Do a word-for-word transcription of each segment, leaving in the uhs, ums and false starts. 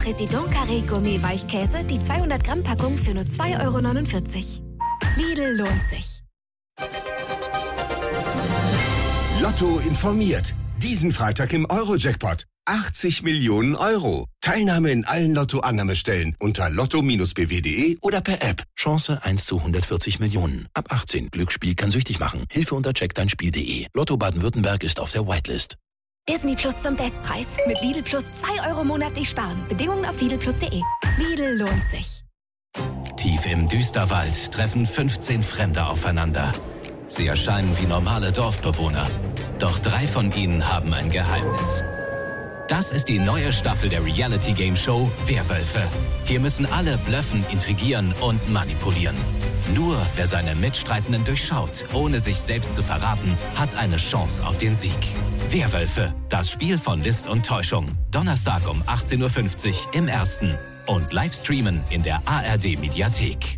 Président Carré Gourmet Weichkäse, die zweihundert Gramm Packung für nur zwei Euro neunundvierzig. Lidl lohnt sich. Lotto informiert. Diesen Freitag im Euro-Jackpot. achtzig Millionen Euro. Teilnahme in allen Lotto-Annahmestellen unter lotto Bindestrich b w punkt de oder per App. Chance eins zu hundertvierzig Millionen. Ab achtzehn. Glücksspiel kann süchtig machen. Hilfe unter check dein Spiel punkt de. Lotto Baden-Württemberg ist auf der Whitelist. Disney Plus zum Bestpreis. Mit Lidl Plus zwei Euro monatlich sparen. Bedingungen auf lidl plus punkt de. Lidl lohnt sich. Tief im Düsterwald treffen fünfzehn Fremde aufeinander. Sie erscheinen wie normale Dorfbewohner. Doch drei von ihnen haben ein Geheimnis. Das ist die neue Staffel der Reality-Game-Show Werwölfe. Hier müssen alle bluffen, intrigieren und manipulieren. Nur wer seine Mitstreitenden durchschaut, ohne sich selbst zu verraten, hat eine Chance auf den Sieg. Werwölfe, das Spiel von List und Täuschung. Donnerstag um achtzehn Uhr fünfzig im Ersten. Und live streamen in der A R D-Mediathek.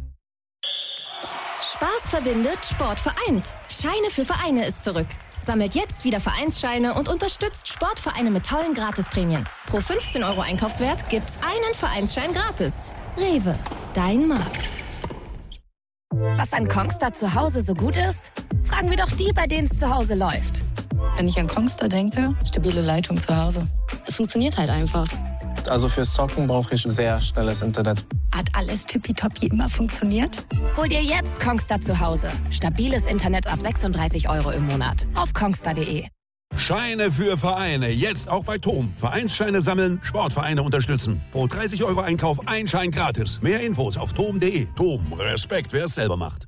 Spaß verbindet, Sport vereint. Scheine für Vereine ist zurück. Sammelt jetzt wieder Vereinsscheine und unterstützt Sportvereine mit tollen Gratisprämien. Pro fünfzehn Euro Einkaufswert gibt's einen Vereinsschein gratis. Rewe, dein Markt. Was an Kongstar zu Hause so gut ist? Fragen wir doch die, bei denen es zu Hause läuft. Wenn ich an Kongstar denke, stabile Leitung zu Hause. Es funktioniert halt einfach. Also fürs Zocken brauche ich sehr schnelles Internet. Hat alles tippitoppi immer funktioniert? Hol dir jetzt Kongstar zu Hause. Stabiles Internet ab sechsunddreißig Euro im Monat. Auf kongstar punkt de. Scheine für Vereine. Jetzt auch bei Tom. Vereinsscheine sammeln, Sportvereine unterstützen. Pro dreißig Euro Einkauf ein Schein gratis. Mehr Infos auf tom punkt de. Tom, Respekt, wer es selber macht.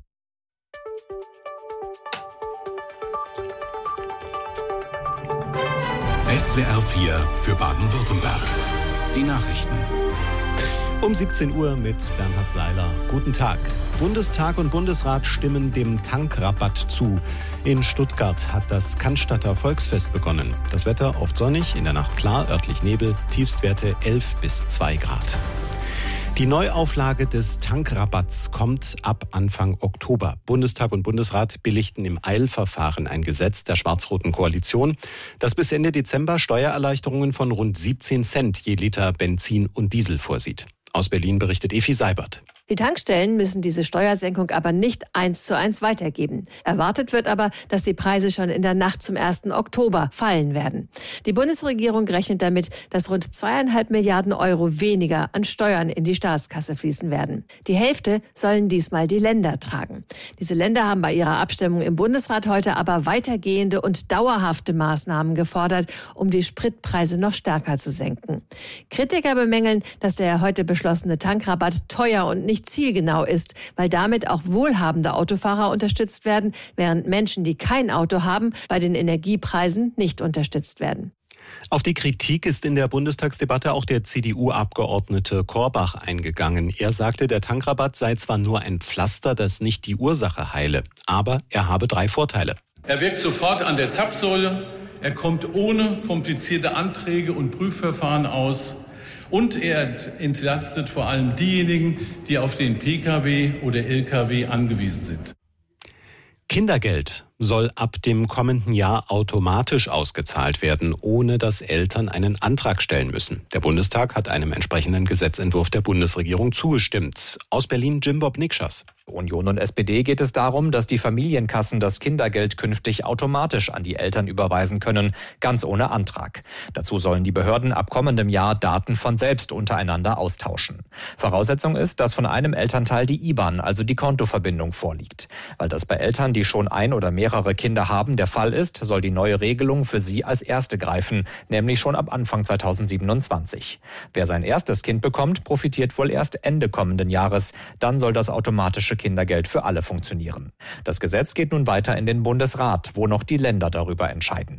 S W R vier für Baden-Württemberg. Die Nachrichten. Um siebzehn Uhr mit Bernhard Seiler. Guten Tag. Bundestag und Bundesrat stimmen dem Tankrabatt zu. In Stuttgart hat das Cannstatter Volksfest begonnen. Das Wetter oft sonnig, in der Nacht klar, örtlich Nebel, Tiefstwerte elf bis zwei Grad. Die Neuauflage des Tankrabatts kommt ab Anfang Oktober. Bundestag und Bundesrat billigten im Eilverfahren ein Gesetz der schwarz-roten Koalition, das bis Ende Dezember Steuererleichterungen von rund siebzehn Cent je Liter Benzin und Diesel vorsieht. Aus Berlin berichtet Efi Seibert. Die Tankstellen müssen diese Steuersenkung aber nicht eins zu eins weitergeben. Erwartet wird aber, dass die Preise schon in der Nacht zum ersten Oktober fallen werden. Die Bundesregierung rechnet damit, dass rund zweieinhalb Milliarden Euro weniger an Steuern in die Staatskasse fließen werden. Die Hälfte sollen diesmal die Länder tragen. Diese Länder haben bei ihrer Abstimmung im Bundesrat heute aber weitergehende und dauerhafte Maßnahmen gefordert, um die Spritpreise noch stärker zu senken. Kritiker bemängeln, dass der heute beschlossene Tankrabatt teuer und nicht zielgenau ist, weil damit auch wohlhabende Autofahrer unterstützt werden, während Menschen, die kein Auto haben, bei den Energiepreisen nicht unterstützt werden. Auf die Kritik ist in der Bundestagsdebatte auch der C D U-Abgeordnete Korbach eingegangen. Er sagte, der Tankrabatt sei zwar nur ein Pflaster, das nicht die Ursache heile, aber er habe drei Vorteile. Er wirkt sofort an der Zapfsäule, er kommt ohne komplizierte Anträge und Prüfverfahren aus. Und er entlastet vor allem diejenigen, die auf den Pkw oder Lkw angewiesen sind. Kindergeld soll ab dem kommenden Jahr automatisch ausgezahlt werden, ohne dass Eltern einen Antrag stellen müssen. Der Bundestag hat einem entsprechenden Gesetzentwurf der Bundesregierung zugestimmt. Aus Berlin Jim-Bob Nikschas. Union und S P D geht es darum, dass die Familienkassen das Kindergeld künftig automatisch an die Eltern überweisen können, ganz ohne Antrag. Dazu sollen die Behörden ab kommendem Jahr Daten von selbst untereinander austauschen. Voraussetzung ist, dass von einem Elternteil die I B A N, also die Kontoverbindung, vorliegt. Weil das bei Eltern, die schon ein oder mehrere Kinder haben, der Fall ist, soll die neue Regelung für sie als erste greifen, nämlich schon ab Anfang zweitausendsiebenundzwanzig. Wer sein erstes Kind bekommt, profitiert wohl erst Ende kommenden Jahres. Dann soll das automatische Kindergeld für alle funktionieren. Das Gesetz geht nun weiter in den Bundesrat, wo noch die Länder darüber entscheiden.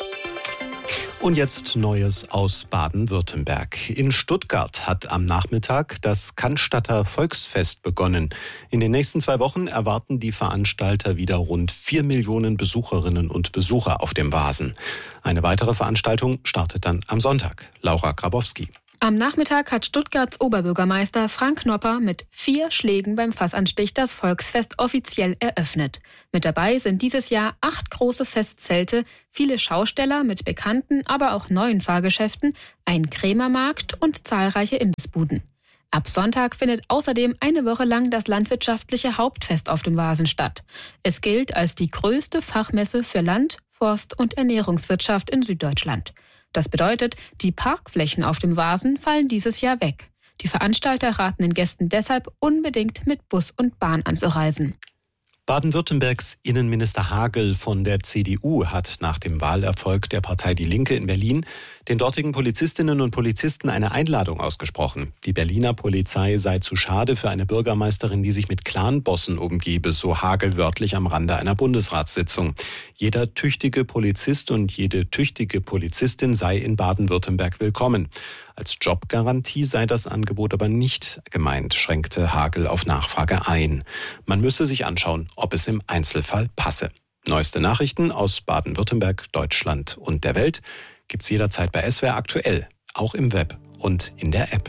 Und jetzt Neues aus Baden-Württemberg. In Stuttgart hat am Nachmittag das Cannstatter Volksfest begonnen. In den nächsten zwei Wochen erwarten die Veranstalter wieder rund vier Millionen Besucherinnen und Besucher auf dem Vasen. Eine weitere Veranstaltung startet dann am Sonntag. Laura Grabowski. Am Nachmittag hat Stuttgarts Oberbürgermeister Frank Nopper mit vier Schlägen beim Fassanstich das Volksfest offiziell eröffnet. Mit dabei sind dieses Jahr acht große Festzelte, viele Schausteller mit bekannten, aber auch neuen Fahrgeschäften, ein Krämermarkt und zahlreiche Imbissbuden. Ab Sonntag findet außerdem eine Woche lang das landwirtschaftliche Hauptfest auf dem Vasen statt. Es gilt als die größte Fachmesse für Land-, Forst- und Ernährungswirtschaft in Süddeutschland. Das bedeutet, die Parkflächen auf dem Vasen fallen dieses Jahr weg. Die Veranstalter raten den Gästen deshalb unbedingt mit Bus und Bahn anzureisen. Baden-Württembergs Innenminister Hagel von der C D U hat nach dem Wahlerfolg der Partei Die Linke in Berlin den dortigen Polizistinnen und Polizisten eine Einladung ausgesprochen. Die Berliner Polizei sei zu schade für eine Bürgermeisterin, die sich mit Clanbossen umgebe, so Hagel wörtlich am Rande einer Bundesratssitzung. Jeder tüchtige Polizist und jede tüchtige Polizistin sei in Baden-Württemberg willkommen. Als Jobgarantie sei das Angebot aber nicht gemeint, schränkte Hagel auf Nachfrage ein. Man müsse sich anschauen, ob es im Einzelfall passe. Neueste Nachrichten aus Baden-Württemberg, Deutschland und der Welt gibt's jederzeit bei S W R aktuell, auch im Web und in der App.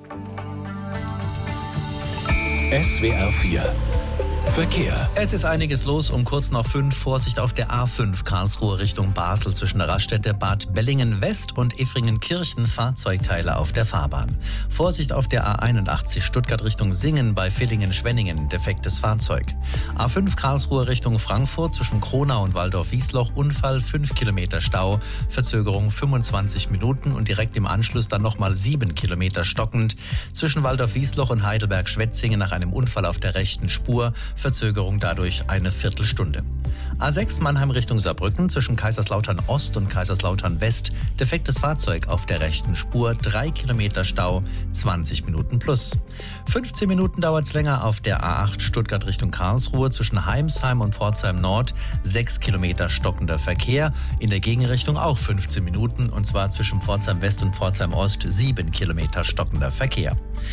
S W R vier Verkehr. Es ist einiges los um kurz nach fünf. Vorsicht auf der A fünf Karlsruhe Richtung Basel zwischen der Raststätte Bad Bellingen West und Effringenkirchen. Fahrzeugteile auf der Fahrbahn. Vorsicht auf der A einundachtzig Stuttgart Richtung Singen bei Villingen-Schwenningen. Defektes Fahrzeug. A fünf Karlsruhe Richtung Frankfurt zwischen Kronau und Waldorf-Wiesloch. Unfall fünf Kilometer Stau. Verzögerung fünfundzwanzig Minuten und direkt im Anschluss dann nochmal sieben Kilometer stockend. Zwischen Waldorf-Wiesloch und Heidelberg-Schwetzingen nach einem Unfall auf der rechten Spur. Verzögerung dadurch eine Viertelstunde. A sechs Mannheim Richtung Saarbrücken zwischen Kaiserslautern Ost und Kaiserslautern West. Defektes Fahrzeug auf der rechten Spur. Drei Kilometer Stau, zwanzig Minuten plus. fünfzehn Minuten dauert's länger auf der A acht Stuttgart Richtung Karlsruhe zwischen Heimsheim und Pforzheim Nord. Sechs Kilometer stockender Verkehr. In der Gegenrichtung auch fünfzehn Minuten und zwar zwischen Pforzheim West und Pforzheim Ost. Sieben Kilometer stockender Verkehr.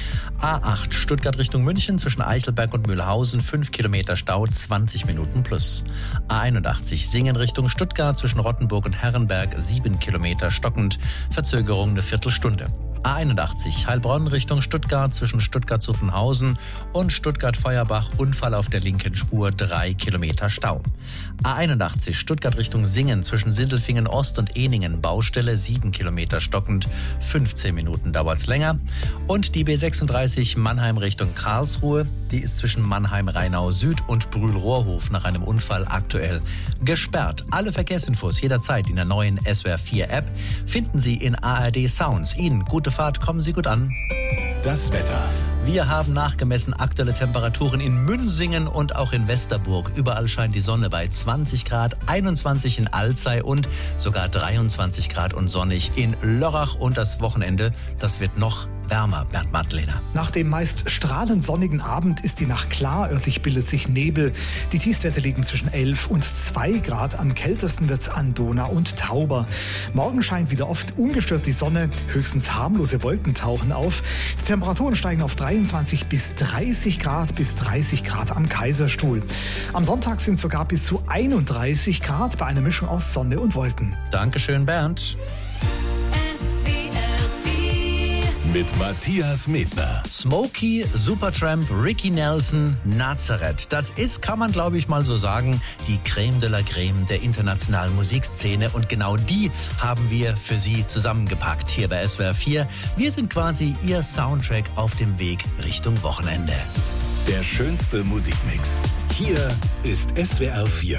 A acht Stuttgart Richtung München zwischen Eichelberg und Mühlhausen. fünf Kilometer Stau, zwanzig Minuten plus. A einundachtzig Singen Richtung Stuttgart zwischen Rottenburg und Herrenberg. sieben Kilometer stockend. Verzögerung eine Viertelstunde. A einundachtzig Heilbronn Richtung Stuttgart zwischen Stuttgart-Zuffenhausen und Stuttgart-Feuerbach. Unfall auf der linken Spur, drei Kilometer Stau. A einundachtzig Stuttgart Richtung Singen zwischen Sindelfingen Ost und Ehningen. Baustelle, sieben Kilometer stockend, fünfzehn Minuten dauert's länger. Und die B sechsunddreißig Mannheim Richtung Karlsruhe, die ist zwischen Mannheim-Rheinau Süd und Brühl-Rohrhof nach einem Unfall aktuell gesperrt. Alle Verkehrsinfos jederzeit in der neuen S W R vier App finden Sie in A R D Sounds. Ihnen gute Fahrt, kommen Sie gut an. Das Wetter. Wir haben nachgemessen aktuelle Temperaturen in Münsingen und auch in Westerburg. Überall scheint die Sonne bei zwanzig Grad, einundzwanzig in Alzey und sogar dreiundzwanzig Grad und sonnig in Lörrach. Und das Wochenende, das wird noch wärmer, Bernd Madlener. Nach dem meist strahlend sonnigen Abend ist die Nacht klar, örtlich bildet sich Nebel. Die Tiefstwerte liegen zwischen elf und zwei Grad. Am kältesten wird's an Donau und Tauber. Morgen scheint wieder oft ungestört die Sonne. Höchstens harmlose Wolken tauchen auf. Die Temperaturen steigen auf dreiundzwanzig bis dreißig Grad, bis dreißig Grad am Kaiserstuhl. Am Sonntag sind sogar bis zu einunddreißig Grad bei einer Mischung aus Sonne und Wolken. Dankeschön, Bernd. Mit Matthias Medner. Smokey, Supertramp, Ricky Nelson, Nazareth. Das ist, kann man glaube ich mal so sagen, die Creme de la Creme der internationalen Musikszene. Und genau die haben wir für Sie zusammengepackt hier bei S W R vier. Wir sind quasi Ihr Soundtrack auf dem Weg Richtung Wochenende. Der schönste Musikmix. Hier ist S W R vier.